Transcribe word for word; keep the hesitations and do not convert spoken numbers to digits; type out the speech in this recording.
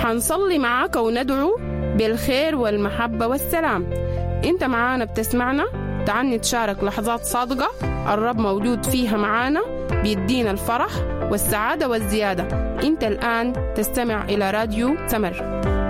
حنصلي معاك وندعو بالخير والمحبة والسلام. انت معانا بتسمعنا، تعال نتشارك لحظات صادقة الرب موجود فيها معانا، بيدينا الفرح والسعادة والزيادة. انت الآن تستمع إلى راديو سمر.